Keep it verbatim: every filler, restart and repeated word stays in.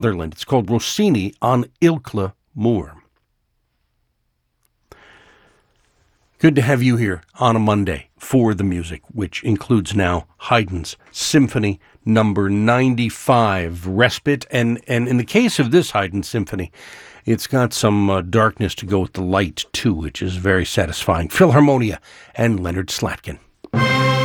Netherlands. It's called Rossini on Ilkla Moor. Good to have you here on a Monday for the music, which includes now Haydn's Symphony number ninety-five, Respite. And, and in the case of this Haydn Symphony, it's got some uh, darkness to go with the light, too, which is very satisfying. Philharmonia and Leonard Slatkin.